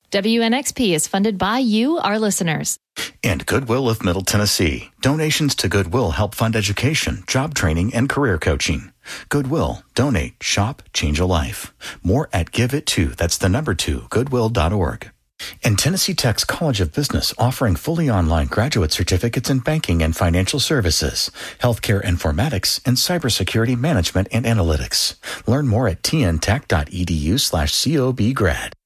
WNXP is funded by you, our listeners. And Goodwill of Middle Tennessee. Donations to Goodwill help fund education, job training, and career coaching. Goodwill. Donate. Shop. Change a life. More at GiveIt2. That's the number 2, goodwill.org. And Tennessee Tech's College of Business offering fully online graduate certificates in banking and financial services, healthcare informatics, and cybersecurity management and analytics. Learn more at tntech.edu/cobgrad.